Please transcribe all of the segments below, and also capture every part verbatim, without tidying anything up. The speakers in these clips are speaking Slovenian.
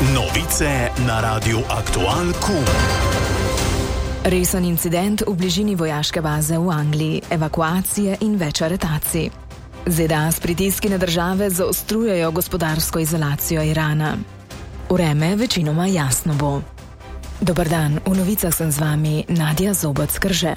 Novice na Radiu Aktual Kum. Resen incident v bližini vojaške baze v Angliji, evakuacije in več aretacij. Z D A s pritiski na države zaostrujejo gospodarsko izolacijo Irana. Vreme večinoma jasno bo. Dober dan, v novicah sem z vami Nadja Zobec-Krže.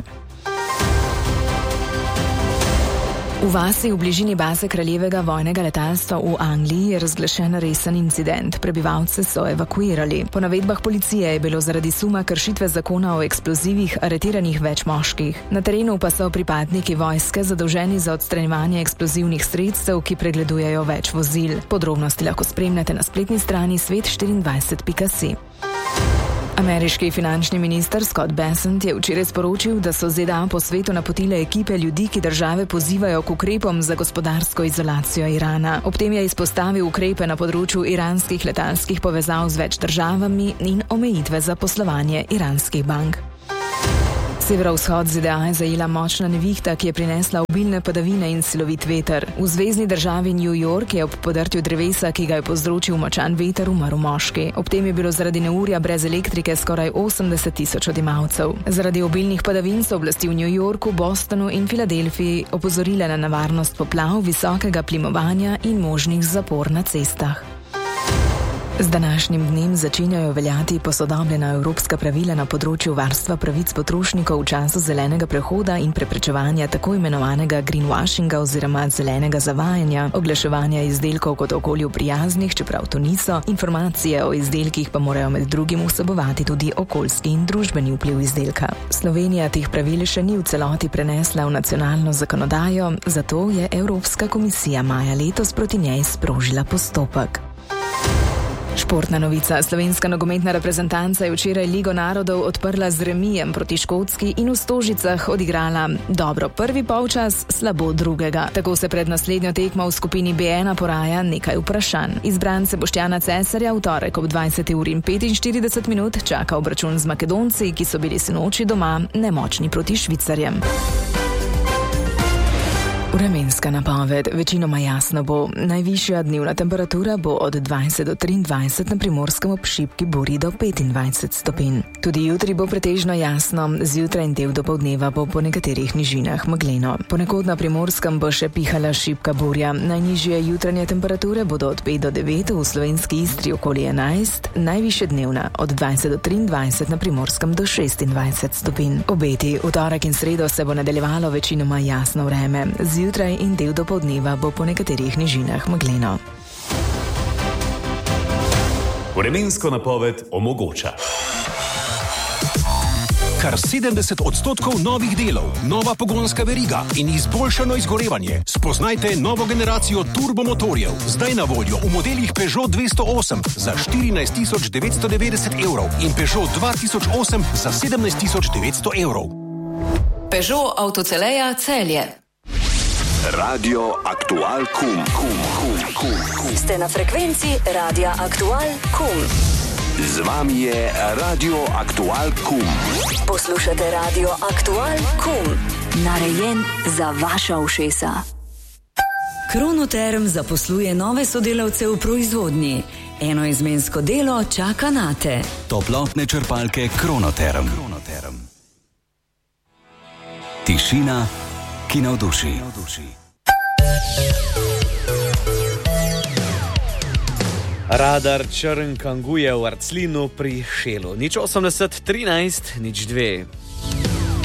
V vasi v bližini baze kraljevega vojnega letalstva v Angliji je razglašen resen incident. Prebivalce so evakuirali. Po navedbah policije je bilo zaradi suma kršitve zakona o eksplozivih aretiranih več moških. Na terenu pa so pripadniki vojske zadolženi za odstranjevanje eksplozivnih sredstev, ki pregledujejo več vozil. Podrobnosti lahko spremljate na spletni strani svet štiriindvajset pika si. Ameriški finančni minister Scott Bessent je včeraj sporočil, da so Z D A po svetu napotile ekipe ljudi, ki države pozivajo k ukrepom za gospodarsko izolacijo Irana. Ob tem je izpostavil ukrepe na področju iranskih letalskih povezav z več državami in omejitve za poslovanje iranskih bank. Severovzhod Z D A je zajela močna nevihta, ki je prinesla obilne padavine in silovit veter. V zvezni državi New York je ob podrtju drevesa, ki ga je povzročil močan veter, umrl moški. Ob tem je bilo zaradi neurja brez elektrike skoraj osemdeset tisoč odjemalcev. Zaradi obilnih padavin so oblasti v New Yorku, Bostonu in Filadelfiji opozorile na nevarnost poplav, visokega plimovanja in možnih zapor na cestah. Z današnjim dnem začenjajo veljati posodobljena evropska pravila na področju varstva pravic potrošnikov v času zelenega prehoda in preprečevanja tako imenovanega greenwashinga oziroma zelenega zavajanja, oglaševanja izdelkov kot okolju prijaznih, čeprav to niso, informacije o izdelkih pa morajo med drugim vsebovati tudi okoljski in družbeni vpliv izdelka. Slovenija teh pravil še ni v celoti prenesla v nacionalno zakonodajo, zato je Evropska komisija maja letos proti njej sprožila postopek. Športna novica. Slovenska nogometna reprezentanca je včeraj Ligo narodov odprla z remijem proti Škotski in v Stožicah odigrala dobro prvi polčas, slabo drugega. Tako se pred naslednjo tekmo v skupini B ena poraja nekaj vprašanj. Izbrance Boštjana Cesarja v torek ob dvajseti uri in petinštirideset minut čaka obračun z Makedonci, ki so bili sinoči doma nemočni proti Švicarjem. Vremenska napoved. Večinoma jasno bo. Najvišja dnevna temperatura bo od dvajset do triindvajset, na Primorskem ob šibki burji do petindvajset stopinj. Tudi jutri bo pretežno jasno, zjutraj in del dopoldneva bo po nekaterih nižinah megleno. Ponekod na Primorskem bo še pihala šibka burja. Najnižje jutranje temperature bodo od pet do devet, v slovenski Istri okoli enajst, najvišje dnevna od dvajset do triindvajset, na Primorskem do šestindvajset stopinj. Obeti. V torek in sredo se bo nadaljevalo večinoma jasno vreme. Zjutraj in del dopoldneva bo po nekaterih nižinah megleno. Vremensko napoved omogoča kar sedemdeset odstotkov novih delov, nova pogonska veriga in izboljšano izgorevanje. Spoznajte novo generacijo turbomotorjev, zdaj na voljo v modelih Peugeot dvesto osem za štirinajst tisoč devetsto devetdeset evrov in Peugeot dva tisoč osem za sedemnajst tisoč devetsto evrov. Peugeot Avtoceleja Celje. Radio Aktual Kum. Kum, kum, kum, kum. Ste na frekvenci Radia Aktual Kum. Z vami je Radio Aktual Kum. Poslušate Radio Aktual Kum. Narejen za vaša ušesa. Kronoterm zaposluje nove sodelavce v proizvodnji. Enoizmensko delo čaka nate. Toplotne črpalke Kronoterm. Kronoterm. Tišina, ki navduši. Radar Črn kanguje v Arclinu pri Šelu. Nič osemdeset trinajst, nič dve.